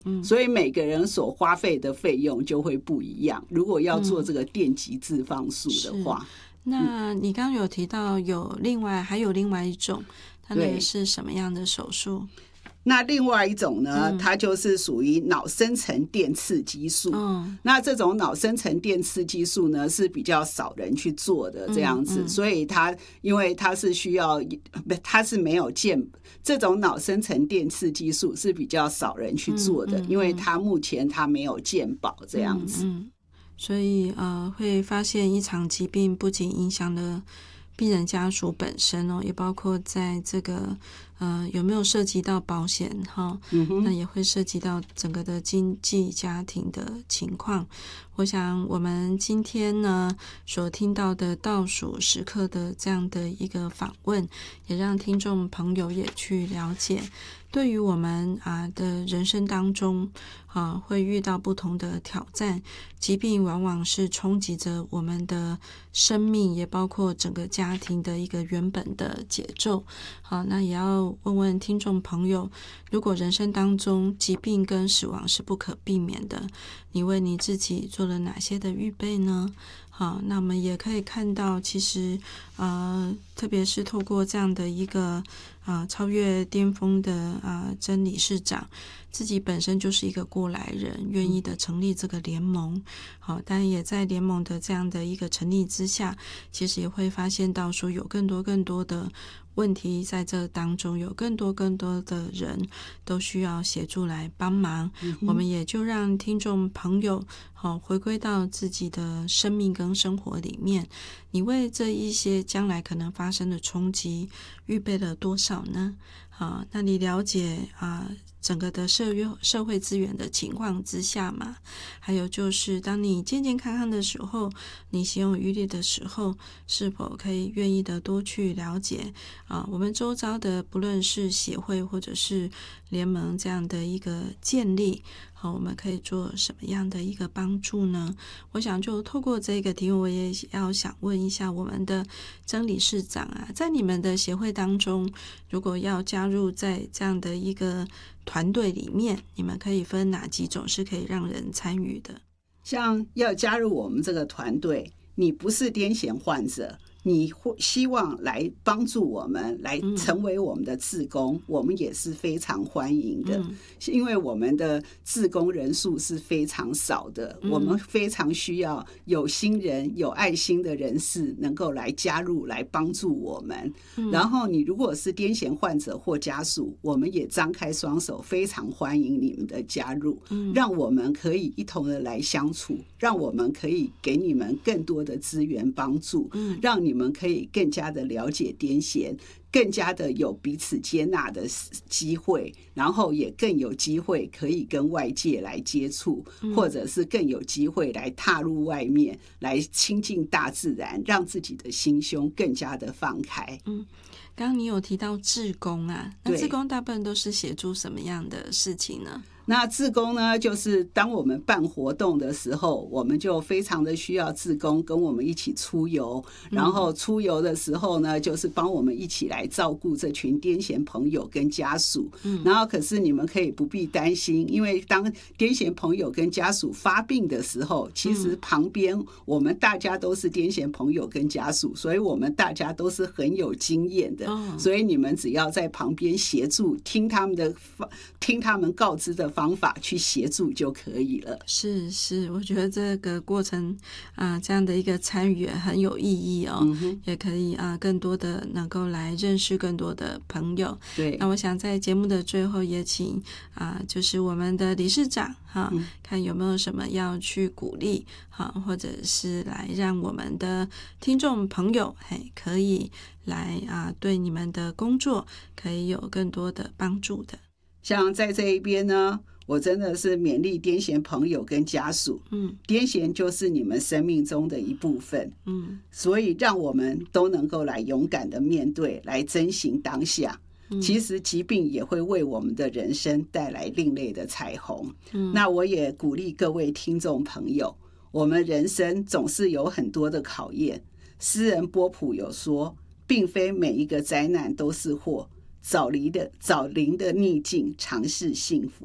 所以每个人所花费的费用就会不一样。如果要做这个电极置放术的话， 那你刚刚有提到还有另外一种，它那个是什么样的手术？ 那另外一种呢，它就是属于脑深层电刺激术。那这种脑深层电刺激术呢，是比较少人去做的这样子，所以因为它是需要，它是没有这种脑深层电刺激术是比较少人去做的，因为它目前没有健保这样子。 所以会发现一场疾病不仅影响了病人家属本身也包括在这个有没有涉及到保险那也会涉及到整个的经济家庭的情况。我想我们今天呢所听到的倒数时刻的这样的一个访问，也让听众朋友也去了解，对于我们的人生当中会遇到不同的挑战，疾病往往是冲击着我们的生命，也包括整个家庭的一个原本的节奏。好，那也要问问听众朋友，如果人生当中疾病跟死亡是不可避免的，你为你自己做了哪些的预备呢？好，那我们也可以看到，其实特别是透过这样的一个超越巅峰的曾理事长，自己本身就是一个过来人，愿意的成立这个联盟。好，但也在联盟的这样的一个成立之下，其实也会发现到说有更多的问题在这当中，有更多的人都需要协助来帮忙。我们也就让听众朋友回归到自己的生命跟生活里面，你为这一些将来可能发生的冲击预备了多少呢？那你了解整个的社会资源的情况之下嘛，还有就是当你健健康康的时候，你心有余力的时候，是否可以愿意的多去了解我们周遭的不论是协会或者是联盟这样的一个建立，我们可以做什么样的一个帮助呢？我想就透过这个题目，我也要想问一下我们的曾理事长在你们的协会当中，如果要加入在这样的一个团队里面，你们可以分哪几种是可以让人参与的？ 像要加入我们这个团队，你不是癫痫患者，你希望来帮助我们，来成为我们的志工，我们也是非常欢迎的。因为我们的志工人数是非常少的，我们非常需要有心人、有爱心的人士能够来加入，来帮助我们。然后你如果是癫痫患者或家属，我们也张开双手，非常欢迎你们的加入，让我们可以一同的来相处，让我们可以给你们更多的资源帮助，让你们可以更加的了解癫痫，更加的有彼此接纳的机会，然后也更有机会可以跟外界来接触，或者是更有机会来踏入外面，来亲近大自然，让自己的心胸更加的放开。 刚刚你有提到志工那志工大部分都是协助什么样的事情呢？ 那志工呢，就是当我们办活动的时候，我们就非常的需要志工跟我们一起出游，然后出游的时候呢，就是帮我们一起来照顾这群癫痫朋友跟家属。然后可是你们可以不必担心，因为当癫痫朋友跟家属发病的时候，其实旁边我们大家都是癫痫朋友跟家属，所以我们大家都是很有经验的，所以你们只要在旁边协助，听他们告知的方法去协助就可以了。 是，我觉得这个过程这样的一个参与很有意义也可以更多的能够来认识更多的朋友。 对， 那我想在节目的最后也请就是我们的理事长看有没有什么要去鼓励或者是来让我们的听众朋友可以来对你们的工作可以有更多的帮助的。 像在这一边呢，我真的是勉励癫痫朋友跟家属，癫痫就是你们生命中的一部分，所以让我们都能够来勇敢的面对，来珍惜当下。其实疾病也会为我们的人生带来另类的彩虹。那我也鼓励各位听众朋友，我们人生总是有很多的考验。诗人波普有说，并非每一个灾难都是祸，早临的逆境常是幸福。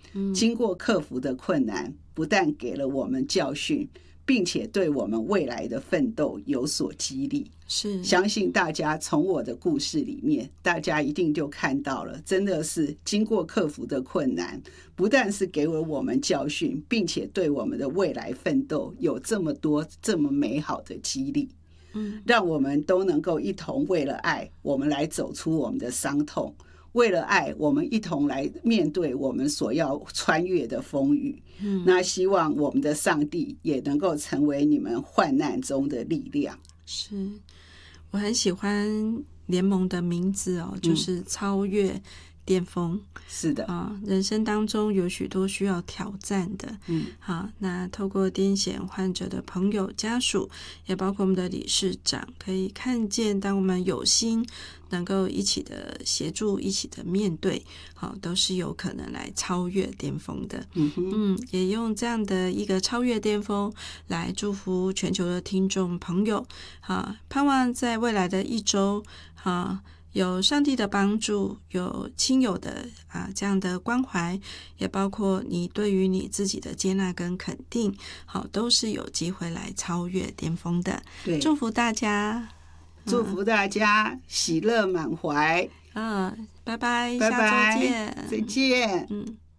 经过克服的困难，不但给了我们教训，并且对我们未来的奋斗有所激励。 是， 相信大家从我的故事里面，大家一定就看到了，真的是经过克服的困难，不但是给了我们教训，并且对我们的未来奋斗有这么多这么美好的激励。让我们都能够一同为了爱，我们来走出我们的伤痛。为了爱，我们一同来面对我们所要穿越的风雨。那希望我们的上帝也能够成为你们患难中的力量。 是，我很喜欢联盟的名字哦，就是超越巅峰。 是的人生当中有许多需要挑战的。那透过癫痫患者的朋友家属，也包括我们的理事长，可以看见当我们有心能够一起的协助，一起的面对，都是有可能来超越巅峰的。也用这样的一个超越巅峰来祝福全球的听众朋友。盼望在未来的一周有上帝的帮助，有亲友的这样的关怀，也包括你对于你自己的接纳跟肯定，都是有机会来超越巅峰的。 对， 祝福大家， 祝福大家喜乐满怀。 拜拜， 拜拜， 下周见， 再见。